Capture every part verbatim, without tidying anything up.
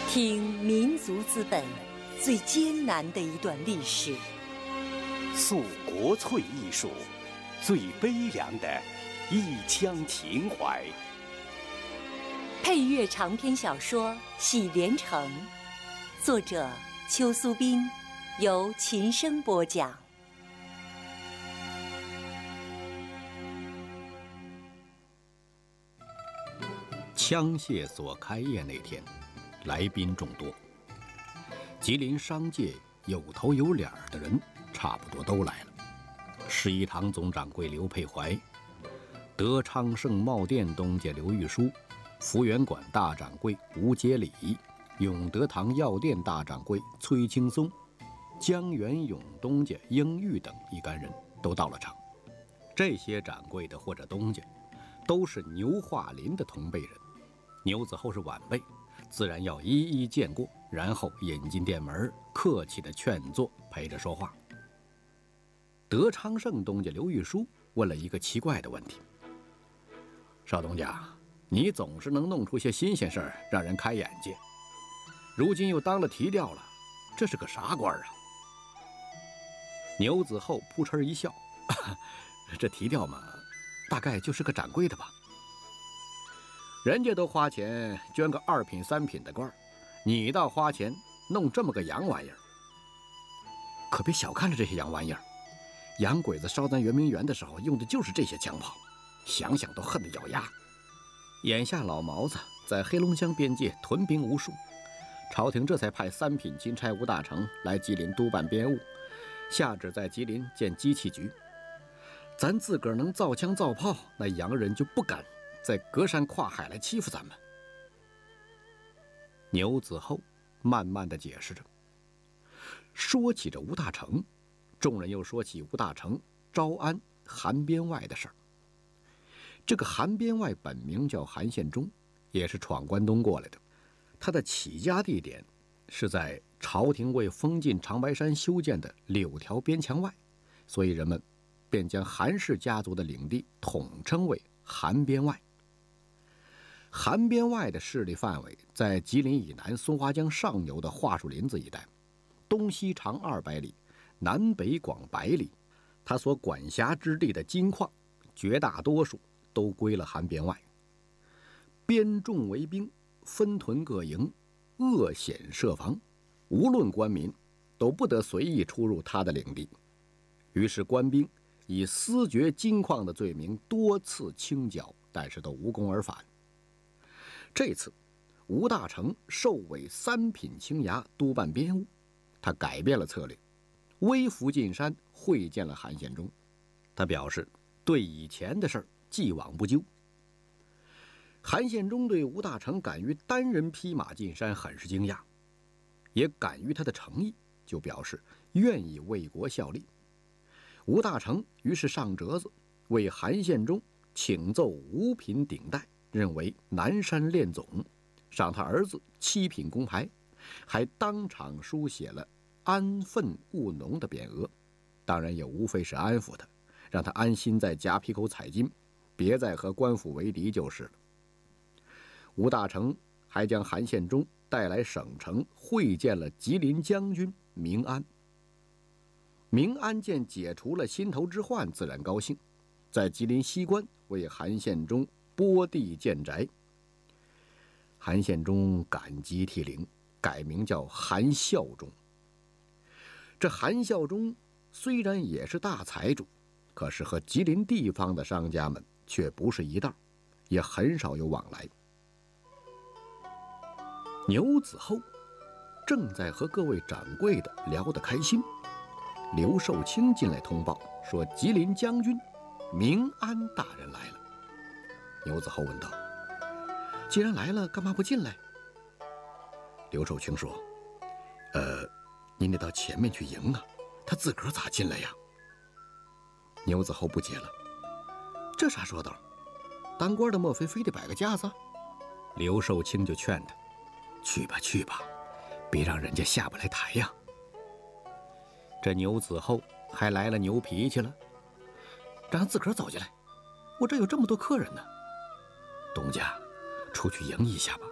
听民族资本最艰难的一段历史， 诉国粹艺术最悲凉的一腔情怀。 配乐长篇小说《喜连城》，作者邱苏斌，由琴声播讲。 枪械所开业那天，来宾众多，吉林商界有头有脸的人差不多都来了。十一堂总掌柜刘佩怀，德昌盛帽店东家刘玉书，福源馆大掌柜吴节礼，永德堂药店大掌柜崔青松，江源永东家英玉等一干人都到了场。这些掌柜的或者东家都是牛化林的同辈人，牛子厚是晚辈，自然要一一见过，然后引进店门，客气的劝坐，陪着说话。德昌盛东家刘玉书问了一个奇怪的问题：少东家，你总是能弄出些新鲜事儿，让人开眼界，如今又当了提调了，这是个啥官啊？牛子厚扑哧一笑，这提调嘛，大概就是个掌柜的吧。人家都花钱捐个二品三品的官，你倒花钱弄这么个洋玩意儿。可别小看了这些洋玩意儿，洋鬼子烧咱圆明园的时候用的就是这些枪炮，想想都恨得咬牙。眼下老毛子在黑龙江边界屯兵无数，朝廷这才派三品钦差吴大成来吉林督办编务，下旨在吉林建机器局。咱自个儿能造枪造炮，那洋人就不敢再隔山跨海来欺负咱们。牛子厚慢慢地解释着。说起这吴大成，众人又说起吴大成招安韩边外的事儿。这个韩边外本名叫韩献忠，也是闯关东过来的。他的起家地点是在朝廷为封禁长白山修建的柳条边墙外，所以人们便将韩氏家族的领地统称为韩边外。韩边外的势力范围在吉林以南松花江上游的桦树林子一带，东西长二百里，南北广百里。他所管辖之地的金矿，绝大多数都归了韩边外。编众为兵，分屯各营，扼险设防，无论官民都不得随意出入他的领地。于是官兵以私掘金矿的罪名多次清剿，但是都无功而返。这次吴大成受委三品青衙督办编务，他改变了策略，微服进山会见了韩献忠。他表示对以前的事儿既往不咎。韩献忠对吴大成敢于单人匹马进山很是惊讶，也感于他的诚意，就表示愿意为国效力。吴大成于是上折子为韩献忠请奏五品顶戴，任为南山练总，赏他儿子七品功牌，还当场书写了安分务农的匾额，当然也无非是安抚他，让他安心在夹皮口采金，别再和官府为敌就是了。吴大成还将韩献忠带来省城会见了吉林将军明安。明安见解除了心头之患，自然高兴，在吉林西关为韩献忠拨地建宅。韩献忠感激涕零，改名叫韩孝忠。这韩孝忠虽然也是大财主，可是和吉林地方的商家们却不是一道，也很少有往来。牛子厚正在和各位掌柜的聊得开心，刘寿清进来通报说吉林将军明安大人来了。牛子厚问道：既然来了，干嘛不进来？刘寿清说：呃，您得到前面去迎啊，他自个儿咋进来呀？牛子厚不解了：这啥说道？当官的莫非非得摆个架子？刘寿清就劝他：去吧去吧，别让人家下不来台呀。这牛子厚还来了牛脾气了，让他自个儿走进来，我这有这么多客人呢。东家，出去迎一下吧，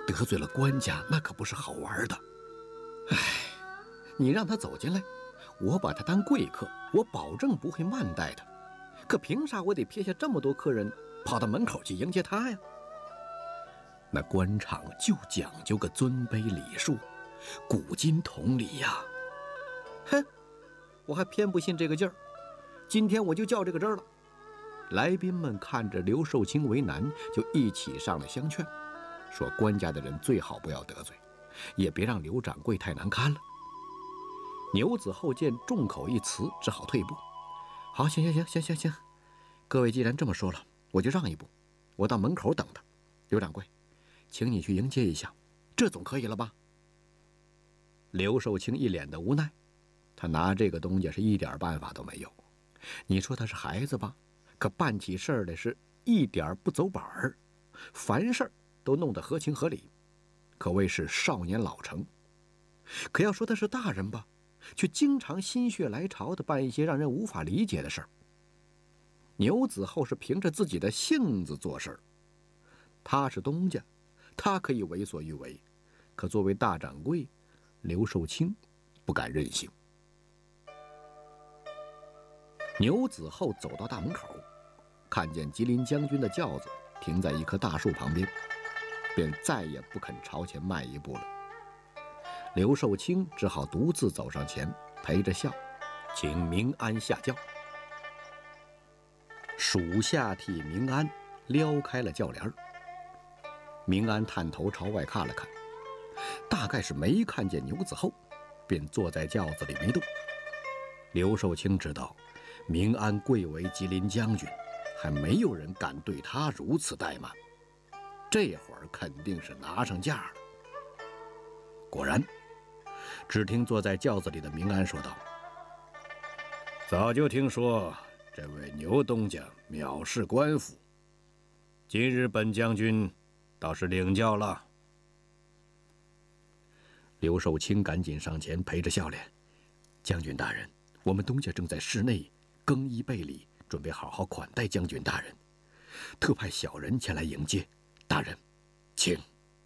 得罪了官家，那可不是好玩的。唉，你让他走进来，我把他当贵客，我保证不会慢待他。可凭啥我得撇下这么多客人，跑到门口去迎接他呀？那官场就讲究个尊卑礼数，古今同理呀。哼，我还偏不信这个劲儿。今天我就较这个真儿了。来宾们看着刘寿清为难，就一起上了相劝，说官家的人最好不要得罪，也别让刘掌柜太难堪了。牛子厚见众口一词，只好退步。好，行行行行行行，各位既然这么说了，我就让一步，我到门口等他。刘掌柜，请你去迎接一下，这总可以了吧？刘寿清一脸的无奈，他拿这个东家是一点办法都没有。你说他是孩子吧，可办起事儿来是一点不走板儿，凡事都弄得合情合理，可谓是少年老成。可要说他是大人吧，却经常心血来潮地办一些让人无法理解的事儿。牛子厚是凭着自己的性子做事儿，他是东家，他可以为所欲为，可作为大掌柜，刘寿清不敢任性。牛子厚走到大门口，看见吉林将军的轿子停在一棵大树旁边，便再也不肯朝前迈一步了。刘寿清只好独自走上前，陪着笑，请明安下轿。属下替明安撩开了轿帘。明安探头朝外看了看，大概是没看见牛子厚，便坐在轿子里没动。刘寿清知道明安贵为吉林将军，还没有人敢对他如此怠慢，这会儿肯定是拿上价了。果然，只听坐在轿子里的明安说道：“早就听说这位牛东家藐视官府，今日本将军倒是领教了。”刘寿清赶紧上前陪着笑脸：“将军大人，我们东家正在室内更衣备礼，准备好好款待将军大人，特派小人前来迎接。大人，请。”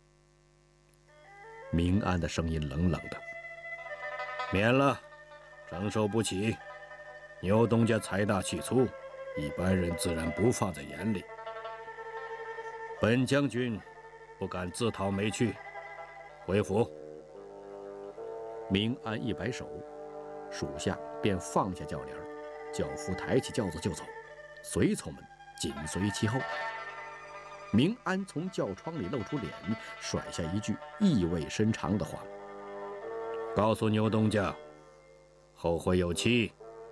明安的声音冷冷的：“免了，承受不起。牛东家财大气粗，一般人自然不放在眼里。本将军不敢自讨没趣，回府。”明安一摆手，属下便放下轿帘，轿夫抬起轿子就走，随从们紧随其后。明安从轿窗里露出脸，甩下一句意味深长的话：“告诉牛东家，后会有期。”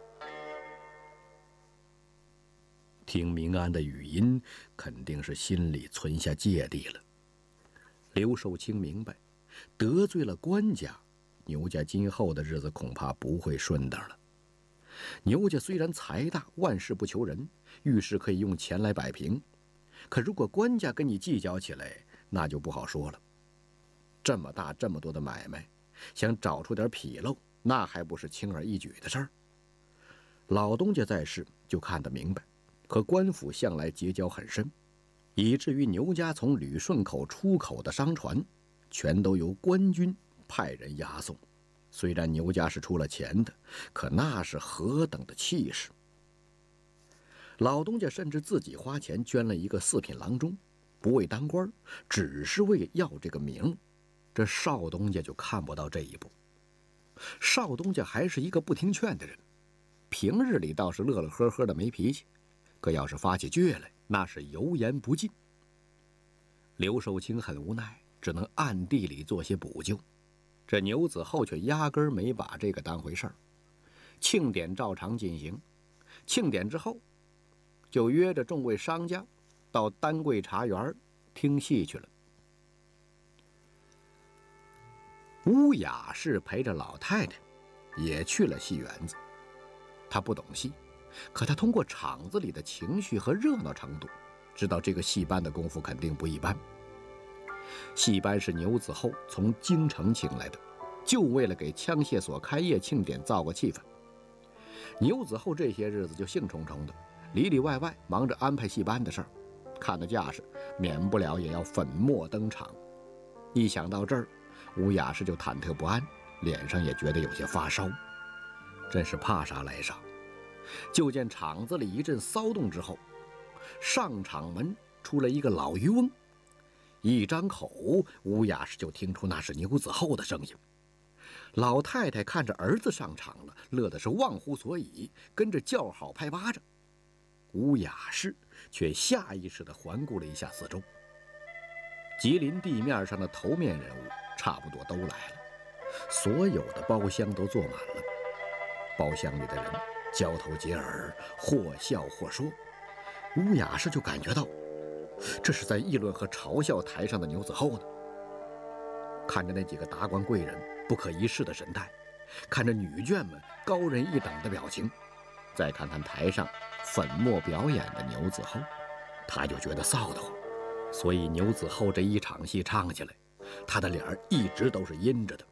听明安的语音，肯定是心里存下芥蒂了。刘寿清明白，得罪了官家，牛家今后的日子恐怕不会顺当了。牛家虽然财大，万事不求人，遇事可以用钱来摆平，可如果官家跟你计较起来，那就不好说了。这么大这么多的买卖，想找出点纰漏，那还不是轻而易举的事儿。老东家在世就看得明白，和官府向来结交很深，以至于牛家从旅顺口出口的商船，全都由官军派人押送。虽然牛家是出了钱的，可那是何等的气势！老东家甚至自己花钱捐了一个四品郎中，不为当官，只是为要这个名。这少东家就看不到这一步。少东家还是一个不听劝的人，平日里倒是乐乐呵呵的没脾气，可要是发起倔来，那是油盐不进。刘寿清很无奈，只能暗地里做些补救。这牛子厚却压根儿没把这个当回事儿。庆典照常进行，庆典之后，就约着众位商家到丹桂茶园听戏去了。乌雅是陪着老太太也去了戏园子。她不懂戏，可她通过场子里的情绪和热闹程度，知道这个戏班的功夫肯定不一般。戏班是牛子厚从京城请来的，就为了给枪械所开业庆典造个气氛。牛子厚这些日子就兴冲冲的，里里外外忙着安排戏班的事儿，看的架势，免不了也要粉墨登场。 一想到这儿，吴雅士就忐忑不安，脸上也觉得有些发烧，真是怕啥来啥。就见场子里一阵骚动之后，上场门出来一个老渔翁，一张口，吴雅士就听出那是牛子厚的声音。老太太看着儿子上场了，乐的是忘乎所以，跟着叫好拍巴掌。吴雅士却下意识地环顾了一下四周，吉林地面上的头面人物差不多都来了，所有的包厢都坐满了。包厢里的人交头接耳，或笑或说。吴雅士就感觉到，这是在议论和嘲笑台上的牛子厚呢。看着那几个达官贵人不可一世的神态，看着女眷们高人一等的表情，再看看台上粉墨表演的牛子厚，他就觉得臊得慌。所以牛子厚这一场戏唱起来，他的脸一直都是阴着的。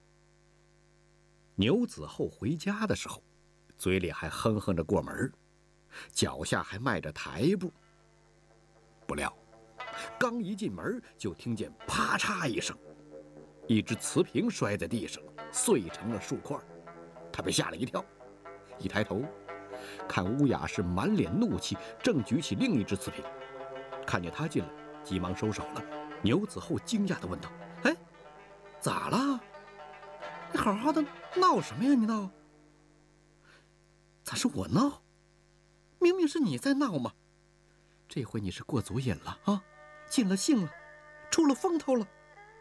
牛子厚回家的时候，嘴里还哼哼着过门，脚下还迈着台步。不料刚一进门，就听见啪嚓一声，一只瓷瓶摔在地上，碎成了数块。他被吓了一跳，一抬头看乌雅是满脸怒气，正举起另一只瓷瓶。看见他进来，急忙收手了。牛子厚惊讶地问道：“哎，咋了？你好好的闹什么呀？你闹？咋是我闹？明明是你在闹嘛！这回你是过足瘾了啊，尽了兴了，出了风头了。”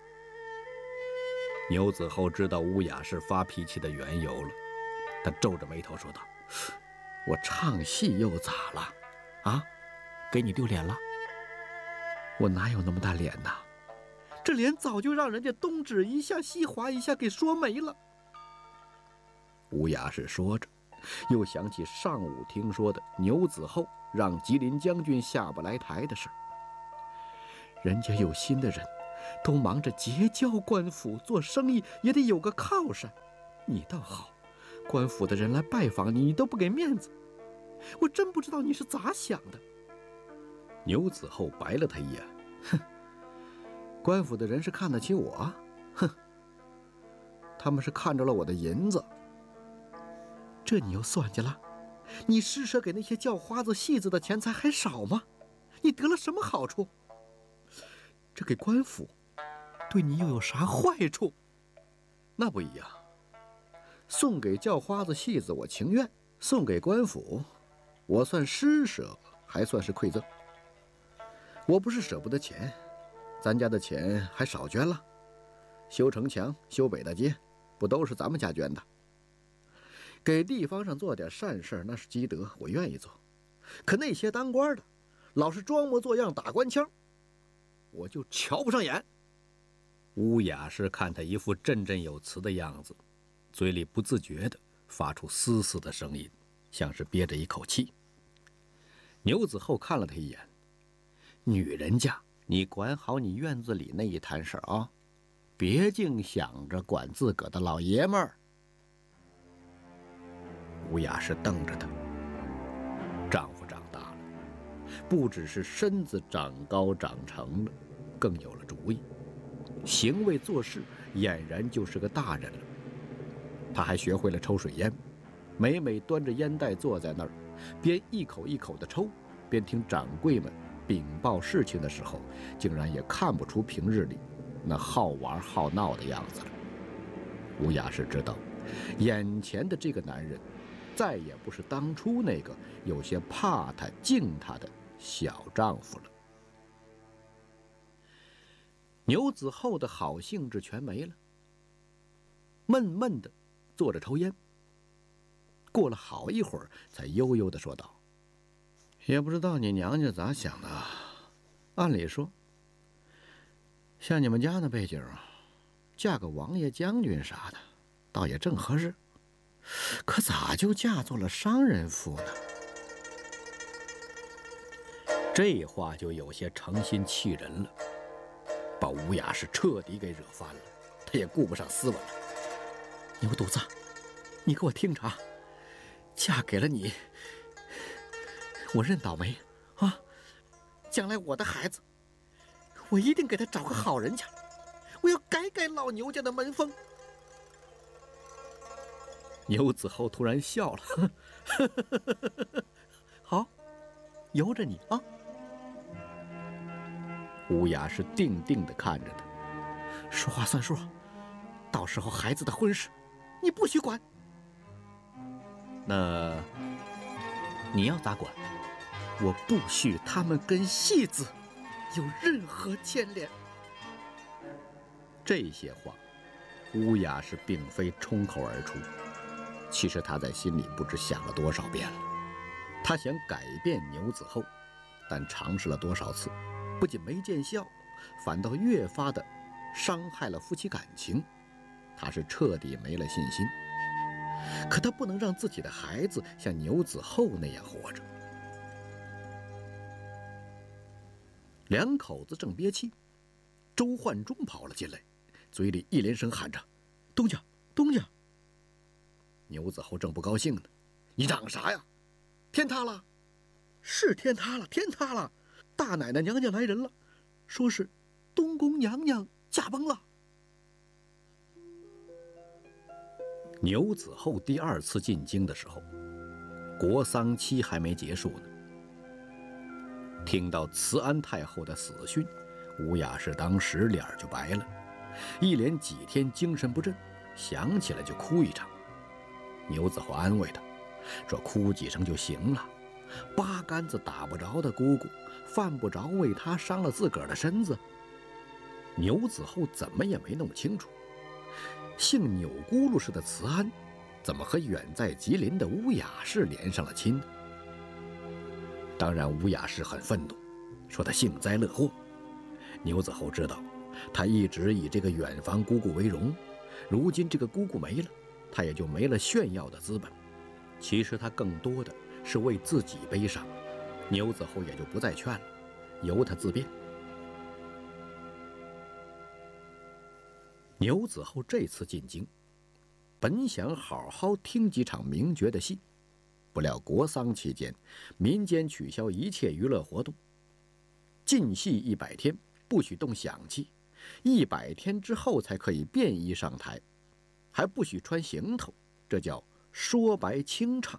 牛子厚知道乌雅是发脾气的缘由了，他皱着眉头说道：“我唱戏又咋了？啊，给你丢脸了？我哪有那么大脸呐？这脸早就让人家东指一下西划一下给说没了。”乌雅是说着，又想起上午听说的牛子厚让吉林将军下不来台的事。人家有心的人都忙着结交官府，做生意也得有个靠山，你倒好，官府的人来拜访你，你都不给面子，我真不知道你是咋想的。牛子厚白了他一眼，哼，官府的人是看得起我，哼，他们是看着了我的银子。这你又算计了？你施舍给那些叫花子戏子的钱财还少吗？你得了什么好处？这给官府对你又有啥坏处？那不一样，送给叫花子戏子我情愿，送给官府我算施舍还算是馈赠。我不是舍不得钱，咱家的钱还少捐了，修城墙修北大街不都是咱们家捐的？给地方上做点善事那是积德，我愿意做。可那些当官的老是装模作样打官腔，我就瞧不上眼。乌雅是看他一副振振有词的样子，嘴里不自觉地发出嘶嘶的声音，像是憋着一口气。牛子厚看了他一眼：“女人家，你管好你院子里那一摊事儿啊，别净想着管自个的老爷们儿。”乌雅是瞪着他，丈夫长大了，不只是身子长高长成了，更有了主意，行为做事俨然就是个大人了。他还学会了抽水烟，每每端着烟袋坐在那儿，边一口一口的抽，边听掌柜们禀报事情的时候，竟然也看不出平日里那好玩好闹的样子了。乌雅是知道，眼前的这个男人再也不是当初那个有些怕他敬他的小丈夫了。牛子厚的好兴致全没了，闷闷的坐着抽烟。过了好一会儿，才悠悠地说道：“也不知道你娘家咋想的，按理说像你们家那背景，嫁个王爷将军啥的倒也正合适，可咋就嫁做了商人妇呢？”这话就有些诚心气人了，把吴雅是彻底给惹翻了，他也顾不上斯文了。牛犊子，你给我听着，嫁给了你，我认倒霉啊！将来我的孩子，我一定给他找个好人家， 我要改改老牛家的门风。牛子厚突然笑了，呵呵呵呵呵，好，由着你啊。乌雅是定定地看着他，说话算数，到时候孩子的婚事，你不许管。那你要咋管？我不许他们跟戏子有任何牵连。这些话，乌雅是并非冲口而出，其实他在心里不知想了多少遍了。他想改变牛子厚，但尝试了多少次，不仅没见效，反倒越发的伤害了夫妻感情。他是彻底没了信心。可他不能让自己的孩子像牛子厚那样活着。两口子正憋气，周焕忠跑了进来，嘴里一连声喊着：“东家，东家！”牛子厚正不高兴呢：“你嚷啥呀？天塌了！是天塌了，天塌了！大奶奶娘娘来人了，说是东宫娘娘驾崩了。”牛子厚第二次进京的时候，国丧期还没结束呢。听到慈安太后的死讯，吴雅氏当时脸就白了，一连几天精神不振，想起来就哭一场。牛子厚安慰她说：“哭几声就行了，八竿子打不着的姑姑，犯不着为她伤了自个儿的身子。”牛子厚怎么也没弄清楚，姓钮咕噜氏的慈安，怎么和远在吉林的乌雅氏连上了亲呢？当然，乌雅氏很愤怒，说他幸灾乐祸。牛子厚知道，他一直以这个远房姑姑为荣，如今这个姑姑没了，他也就没了炫耀的资本。其实他更多的是为自己悲伤。牛子厚也就不再劝了，由他自便。牛子厚这次进京，本想好好听几场名角的戏，不料国丧期间，民间取消一切娱乐活动，禁戏一百天，不许动响器，一百天之后才可以便衣上台，还不许穿行头，这叫说白清唱。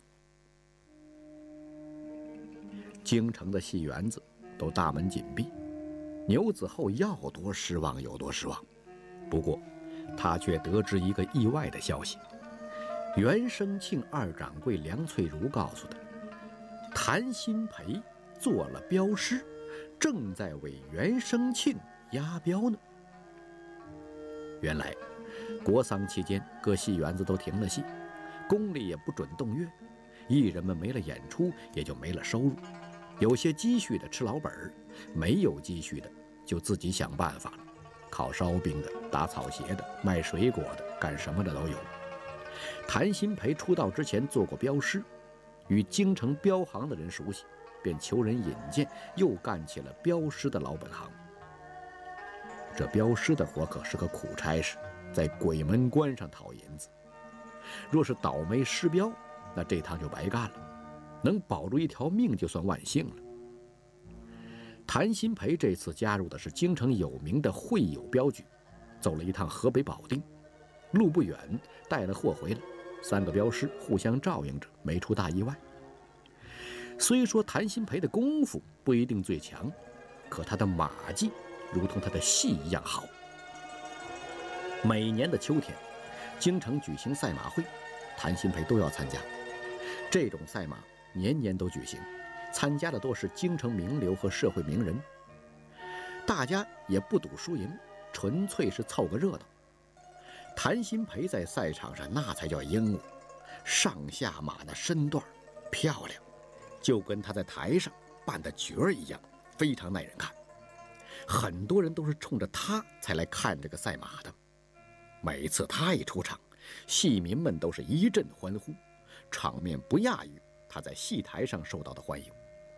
京城的戏园子都大门紧闭，牛子厚要多失望有多失望。不过，他却得知一个意外的消息。袁生庆二掌柜梁翠如告诉他，谭鑫培做了镖师，正在为袁生庆押镖呢。原来，国丧期间各戏园子都停了戏，宫里也不准动乐，艺人们没了演出，也就没了收入。有些积蓄的吃老本儿，没有积蓄的就自己想办法了。烤烧饼的、打草鞋的、卖水果的，干什么的都有。谭鑫培出道之前做过镖师，与京城镖行的人熟悉，便求人引荐，又干起了镖师的老本行。这镖师的活可是个苦差事，在鬼门关上讨银子。若是倒霉失镖，那这趟就白干了，能保住一条命就算万幸了。谭鑫培这次加入的是京城有名的会友镖局，走了一趟河北保定，路不远，带了货回来，三个镖师互相照应着，没出大意外。虽说谭鑫培的功夫不一定最强，可他的马技如同他的戏一样好。每年的秋天，京城举行赛马会，谭鑫培都要参加。这种赛马年年都举行，参加的多是京城名流和社会名人，大家也不赌输赢，纯粹是凑个热闹。谭鑫培在赛场上那才叫英武，上下马的身段漂亮，就跟他在台上扮的角儿一样，非常耐人看。很多人都是冲着他才来看这个赛马的。每次他一出场，戏迷们都是一阵欢呼，场面不亚于他在戏台上受到的欢迎。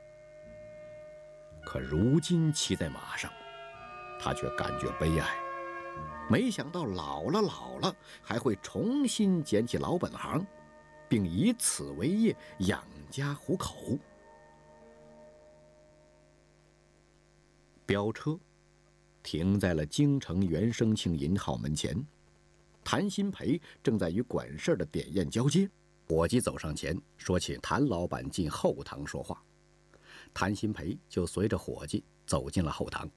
可如今骑在马上，他却感觉悲哀，没想到老了老了还会重新捡起老本行，并以此为业养家糊口。飙车、 停在了京城元生庆银号门前。谭新培正在与管事的典验交接，伙计走上前说请谭老板进后堂说话。谭新培就随着伙计走进了后堂。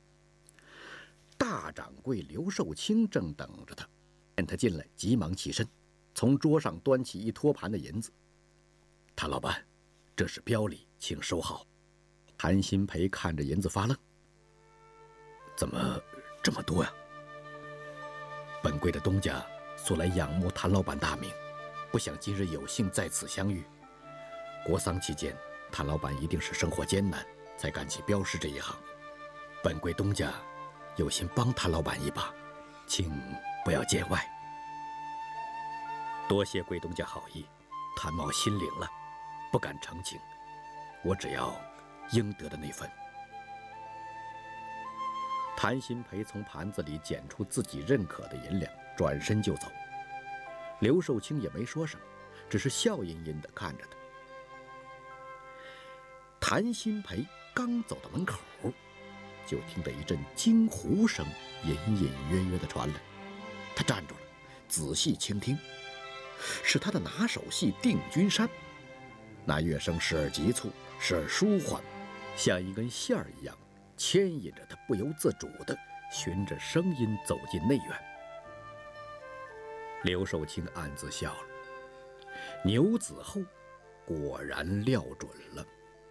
大掌柜刘寿清正等着他，见他进来，急忙起身，从桌上端起一托盘的银子。谭老板，这是标礼，请收好。谭新培看着银子发愣，怎么这么多呀？本柜的东家素来仰慕谭老板大名，不想今日有幸在此相遇。国丧期间，谭老板一定是生活艰难，才干起镖师这一行。本柜东家有心帮谭老板一把，请不要见外。多谢贵东家好意，谭某心领了，不敢澄清，我只要应得的那份。谭新培从盘子里捡出自己认可的银两，转身就走。刘寿清也没说什么，只是笑吟吟地看着他。谭新培刚走到门口，就听得一阵惊呼声隐隐约约地传来。他站住了，仔细倾听，是他的拿手戏《定军山》。那乐声时而急促，时而舒缓，像一根线儿一样牵引着他，不由自主地循着声音走进内院。刘寿清暗自笑了，牛子厚果然料准了。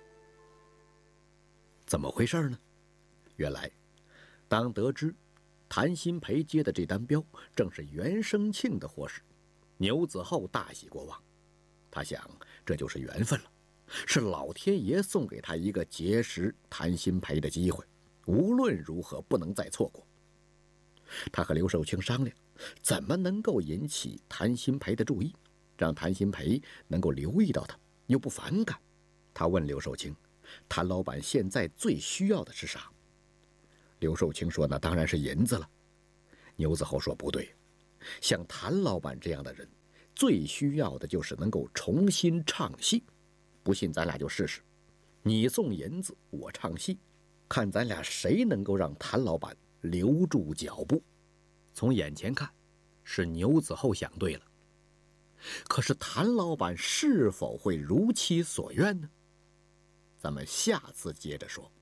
怎么回事呢？原来，当得知谭新培接的这单镖正是袁生庆的货时，牛子厚大喜过望。他想，这就是缘分了，是老天爷送给他一个结识谭新培的机会，无论如何不能再错过。他和刘寿清商量，怎么能够引起谭新培的注意，让谭新培能够留意到他，又不反感。他问刘寿清，谭老板现在最需要的是啥？刘寿清说，那当然是银子了。牛子厚说，不对，像谭老板这样的人，最需要的就是能够重新唱戏。不信咱俩就试试，你送银子，我唱戏，看咱俩谁能够让谭老板留住脚步。从眼前看，是牛子厚想对了，可是谭老板是否会如其所愿呢？咱们下次接着说。